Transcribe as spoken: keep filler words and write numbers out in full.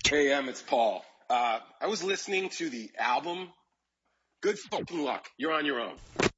Hey, Em, it's Paul. Uh, I was listening to the album. Good fucking luck. You're on your own.